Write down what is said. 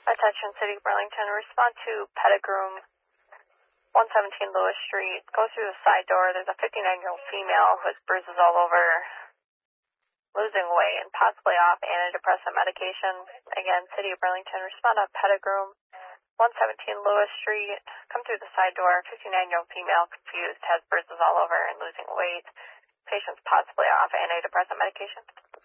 Attention City of Burlington, respond to Pettigrew, 117 Lewis Street. Go through the side door. There's a 59-year-old female who has bruises all over, losing weight and possibly off antidepressant medication. Again, City of Burlington, respond to Pettigrew, 117 Lewis Street. Come through the side door. 59-year-old female confused, has bruises all over and losing weight. Patient's possibly off antidepressant medication.